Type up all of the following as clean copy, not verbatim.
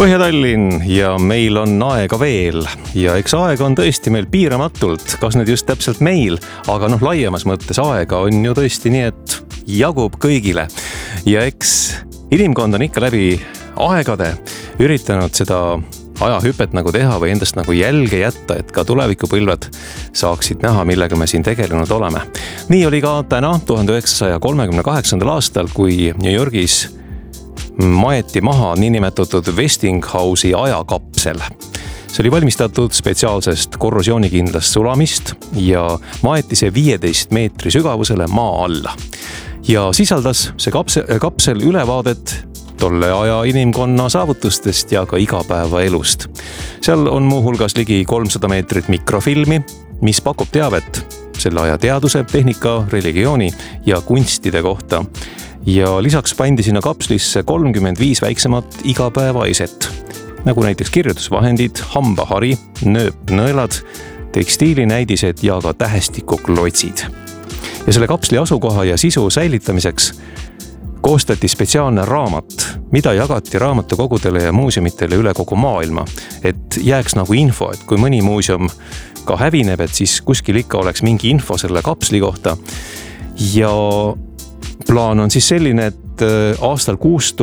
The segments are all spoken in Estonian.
Põhja-Tallinn ja meil on aega veel ja eks aega on tõesti meil piiramatult, kas nüüd just täpselt meil, aga laiemas mõttes aega on ju tõesti nii, et jagub kõigile ja eks inimkond on ikka läbi aegade üritanud seda ajahüpet nagu teha või endast nagu jälge jätta, et ka tulevikupõlved saaksid näha, millega me siin tegelenud oleme. Nii oli ka täna 1938. aastal, kui New Yorgis maeti maha niinimetatud Westinghouse'i ajakapsel. See oli valmistatud spetsiaalsest korrosioonikindlast sulamist ja maeti see 15 meetri sügavusele maa alla. Ja sisaldas see kapsel ülevaadet tolle aja inimkonna saavutustest ja ka igapäevaelust. Seal on muuhulgas ligi 300 meetrit mikrofilmi, mis pakub teavet selle aja teaduse, tehnika, religiooni ja kunstide kohta. Ja lisaks pandi sinna kapslisse 35 väiksemat igapäevaiset, nagu näiteks kirjutusvahendid, hambahari, nööpnõelad, tekstiilinäidised ja ka tähestikuklotsid. Ja selle kapsli asukoha ja sisu säilitamiseks koostati spetsiaalne raamat, mida jagati raamatukogudele ja muuseumitele üle kogu maailma, et jääks nagu info, et kui mõni muuseum ka hävineb, et siis kuskil ikka oleks mingi info selle kapsli kohta. Ja plaan on siis selline, et aastal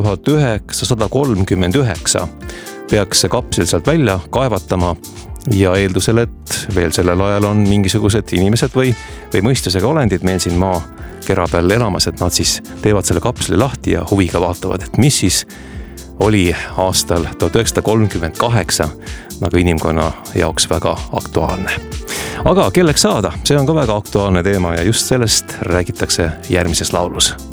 6939 peaks see kapsel sealt välja kaevatama ja eeldusel, et veel sellel ajal on mingisugused inimesed või mõistusega olendid meil siin maa kera peal elamas, et nad siis teevad selle kapsli lahti ja huviga vaatavad, et mis siis oli aastal 1938 nagu inimkonna jaoks väga aktuaalne. Aga kelleks saada, see on ka väga aktuaalne teema ja just sellest räägitakse järgmises laulus.